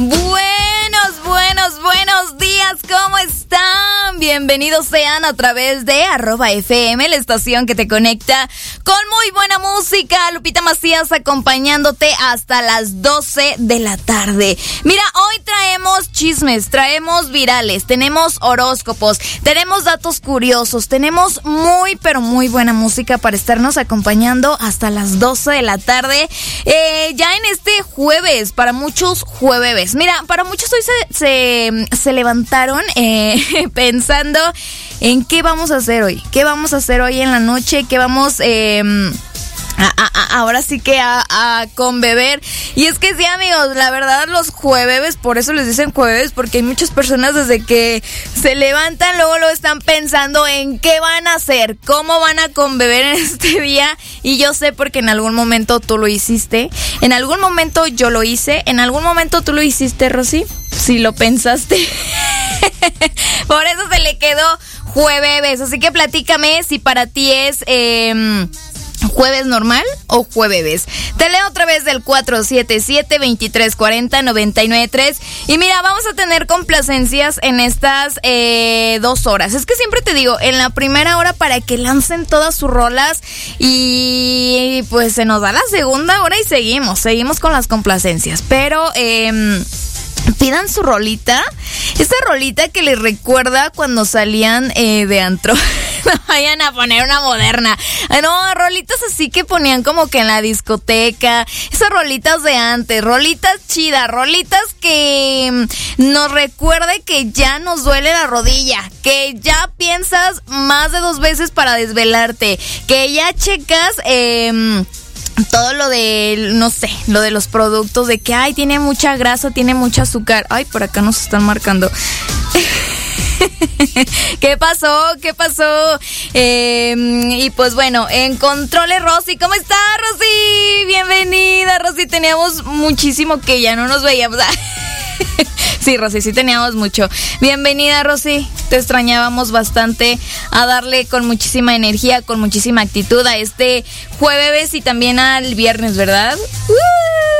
Buenos días, ¿cómo están? Bienvenidos sean a través de @FM, la estación que te conecta con muy buena música. Lupita Macías acompañándote hasta las 12 de la tarde. Mira, hoy traemos chismes, traemos virales, tenemos horóscopos, tenemos datos curiosos, tenemos muy buena música para estarnos acompañando hasta las 12 de la tarde. Ya en este jueves, para muchos jueves. Mira, para muchos hoy se levantaron pensando en qué vamos a hacer hoy. ¿Qué vamos a hacer hoy en la noche? ¿Qué vamos ahora sí que a conbeber? Y es que sí, amigos, la verdad los jueves, por eso les dicen jueves, porque hay muchas personas desde que se levantan, luego lo están pensando en qué van a hacer, cómo van a conbeber en este día. Y yo sé porque en algún momento tú lo hiciste, en algún momento yo lo hice, en algún momento tú lo hiciste, Rosy, si lo pensaste. Por eso se le quedó jueves. Así que platícame si para ti es jueves normal o jueves. Te leo otra vez del 477-2340-993. Y mira, vamos a tener complacencias en estas 2 horas. Es que siempre te digo, en la primera hora para que lancen todas sus rolas. Y pues se nos da la segunda hora y seguimos con las complacencias. Pero pidan su rolita. Esa rolita que les recuerda cuando salían de antro. No vayan a poner una moderna. No, rolitas así que ponían como que en la discoteca. Esas rolitas de antes, rolitas chidas, rolitas que nos recuerde que ya nos duele la rodilla, que ya piensas más de 2 veces para desvelarte, que ya checas todo lo de, no sé, lo de los productos, de que, ay, tiene mucha grasa, tiene mucho azúcar. Ay, por acá nos están marcando. ¿Qué pasó? Y pues bueno, en controles, Rosy. ¿Cómo estás, Rosy? Bienvenida, Rosy. Teníamos muchísimo que ya no nos veíamos. Sí, Rosy, sí teníamos mucho. Bienvenida, Rosy. Te extrañábamos bastante. A darle con muchísima energía, con muchísima actitud a este jueves y también al viernes, ¿verdad?